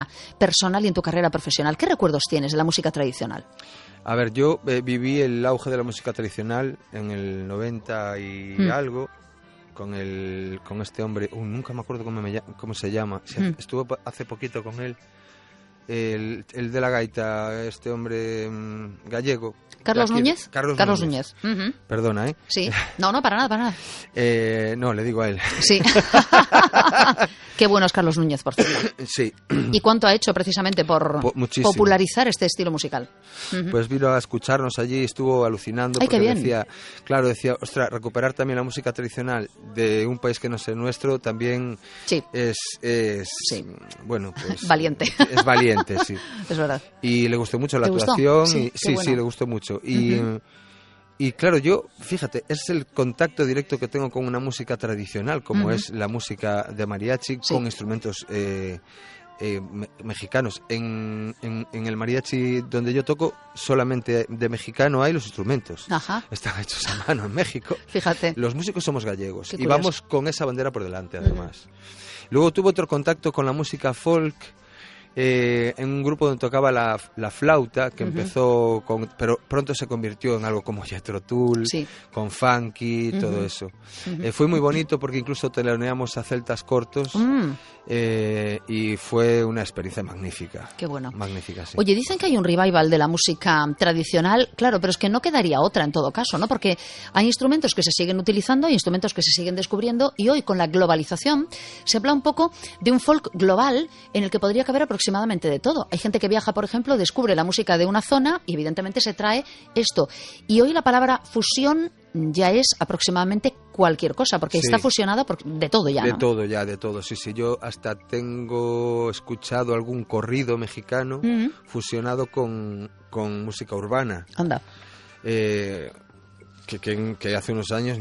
personal y en tu carrera profesional. ¿Qué recuerdos tienes de la música tradicional? A ver, yo viví el auge de la música tradicional en el 90 y algo, con este hombre, nunca me acuerdo cómo se llama, estuve hace poquito con él, el de la gaita, este hombre gallego. ¿Carlos Núñez? Carlos Núñez. Perdona, ¿eh? Sí. No, para nada. No, le digo a él. Sí. Qué bueno es Carlos Núñez, por cierto. Sí. ¿Y cuánto ha hecho precisamente por popularizar este estilo musical? Pues vino a escucharnos allí, estuvo alucinando. ¡Ay, qué bien! Decía, ostras, recuperar también la música tradicional de un país que no es el nuestro también es bueno, pues... Valiente. Es valiente, sí. Es verdad. Y le gustó mucho la ¿Gustó? actuación. Sí, Sí, le gustó mucho. Y claro, yo, fíjate, es el contacto directo que tengo con una música tradicional, como es la música de mariachi, con instrumentos mexicanos. En el mariachi donde yo toco, solamente de mexicano hay los instrumentos. Ajá. Están hechos a mano en México. Fíjate. Los músicos somos gallegos Qué y curioso. vamos con esa bandera por delante, además. Luego tuve otro contacto con la música folk, en un grupo donde tocaba la flauta, que empezó pero pronto se convirtió en algo como Jethro Tull, con funky, todo eso. Fue muy bonito porque incluso teloneamos a Celtas Cortos y fue una experiencia magnífica. Qué bueno. Magnífica, sí. Oye, dicen que hay un revival de la música tradicional, claro, pero es que no quedaría otra en todo caso, ¿no? Porque hay instrumentos que se siguen utilizando, hay instrumentos que se siguen descubriendo y hoy con la globalización se habla un poco de un folk global en el que podría caber aproximadamente de todo. Hay gente que viaja, por ejemplo, descubre la música de una zona y evidentemente se trae esto. Y hoy la palabra fusión ya es aproximadamente cualquier cosa, porque está fusionado de todo ya, ¿no? De todo, sí. Yo hasta tengo escuchado algún corrido mexicano fusionado con música urbana. Anda. Que hace unos años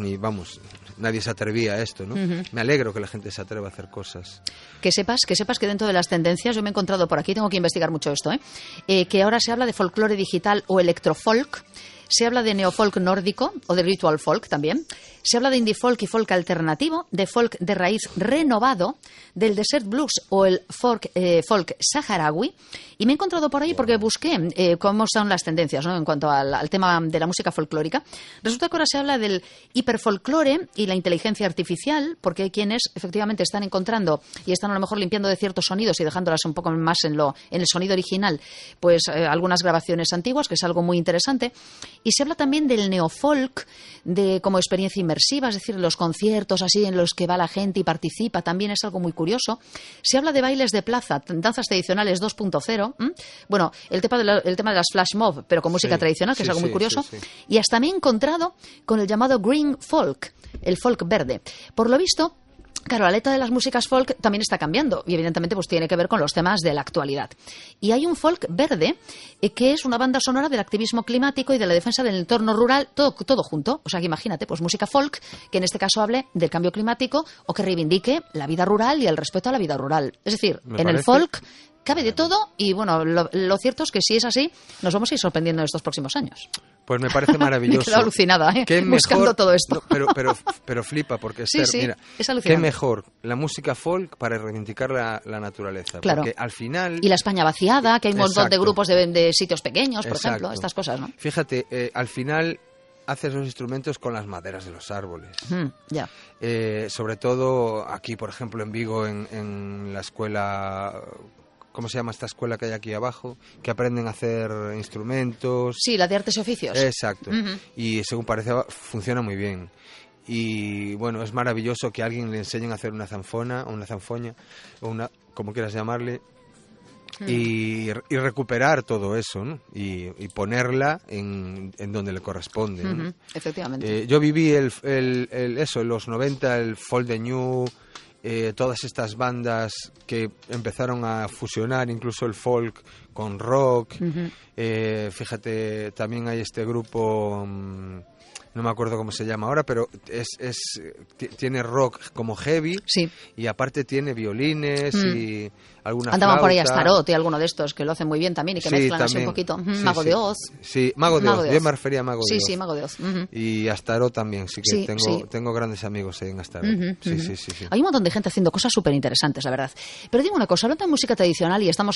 nadie se atrevía a esto, ¿no? Me alegro que la gente se atreva a hacer cosas. Que sepas que dentro de las tendencias, yo me he encontrado por aquí, tengo que investigar mucho esto, que ahora se habla de folclore digital o electrofolk, se habla de neofolk nórdico o de ritual folk también, se habla de indie folk y folk alternativo, de folk de raíz renovado, del desert blues o el folk saharaui, y me he encontrado por ahí porque busqué cómo son las tendencias, ¿no? En cuanto al tema de la música folclórica. Resulta que ahora se habla del hiperfolclore y la inteligencia artificial, porque hay quienes efectivamente están encontrando y están a lo mejor limpiando de ciertos sonidos y dejándolas un poco más en el sonido original, pues algunas grabaciones antiguas, que es algo muy interesante. Y se habla también del neofolk, de como experiencia inmersiva, es decir, los conciertos así en los que va la gente y participa, también es algo muy curioso. Se habla de bailes de plaza, danzas tradicionales 2.0. Bueno, el tema de las flash mob, pero con música tradicional, que es algo muy curioso. Y hasta me he encontrado con el llamado green folk, el folk verde. Por lo visto, claro, la letra de las músicas folk también está cambiando y evidentemente pues tiene que ver con los temas de la actualidad. Y hay un folk verde que es una banda sonora del activismo climático y de la defensa del entorno rural, todo junto. O sea que imagínate, pues música folk que en este caso hable del cambio climático o que reivindique la vida rural y el respeto a la vida rural. Es decir, el folk cabe de todo y bueno, lo cierto es que si es así, nos vamos a ir sorprendiendo en estos próximos años. Pues me parece maravilloso. Me he quedado alucinada, buscando todo esto. Pero flipa, porque Esther, mira, es alucinante. qué mejor la música folk para reivindicar la naturaleza. Claro. Porque al final... Y la España vaciada, que hay un montón de grupos de sitios pequeños, por ejemplo, estas cosas, ¿no? Fíjate, al final haces los instrumentos con las maderas de los árboles. Ya. Sobre todo aquí, por ejemplo, en Vigo, en la escuela... ¿Cómo se llama esta escuela que hay aquí abajo? Que aprenden a hacer instrumentos. Sí, la de artes y oficios. Exacto. Y según parece funciona muy bien. Y bueno, es maravilloso que a alguien le enseñen a hacer una zanfona o una zanfoña o una, como quieras llamarle, y recuperar todo eso, ¿no? Y ponerla en donde le corresponde, ¿no? Efectivamente. Yo viví en los 90, el folk de New, todas estas bandas que empezaron a fusionar incluso el folk con rock. Fíjate, también hay este grupo, no me acuerdo cómo se llama ahora, pero tiene rock como heavy, y aparte tiene violines y alguna Andaban flauta. por ahí Astaroth y alguno de estos que lo hacen muy bien también y que mezclan así un poquito. Mago de Oz. Sí, Mago de Oz. Yo me refería a Mago de Oz. Sí, Mago de Oz. Y Astaroth también, sí que tengo grandes amigos en Astaroth. Sí. Hay un montón de gente haciendo cosas súper interesantes, la verdad. Pero digo una cosa, hablando de música tradicional y estamos